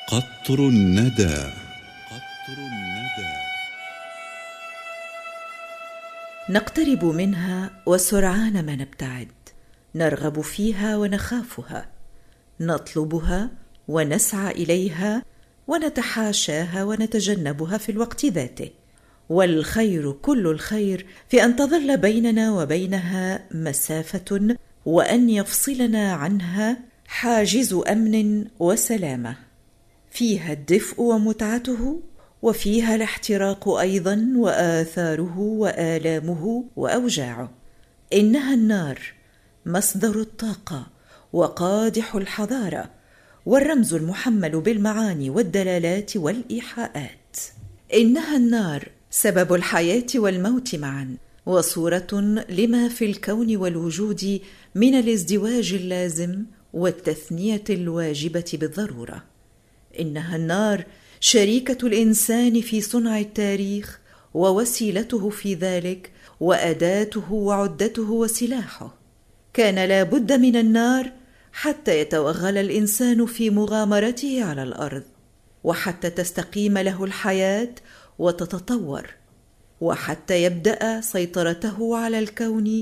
قطر الندى. قطر الندى. نقترب منها وسرعان ما نبتعد، نرغب فيها ونخافها، نطلبها ونسعى إليها، ونتحاشاها ونتجنبها في الوقت ذاته. والخير كل الخير في أن تظل بيننا وبينها مسافة، وأن يفصلنا عنها حاجز أمن وسلامة، فيها الدفء ومتعته، وفيها الاحتراق أيضا وآثاره وآلامه وأوجاعه. إنها النار، مصدر الطاقة وقادح الحضارة، والرمز المحمل بالمعاني والدلالات والإيحاءات. إنها النار، سبب الحياة والموت معا، وصورة لما في الكون والوجود من الازدواج اللازم والتثنية الواجبة بالضرورة. إنها النار، شريكة الإنسان في صنع التاريخ ووسيلته في ذلك، وأداته وعدته وسلاحه. كان لا بد من النار حتى يتوغل الإنسان في مغامرته على الأرض، وحتى تستقيم له الحياة وتتطور، وحتى يبدأ سيطرته على الكون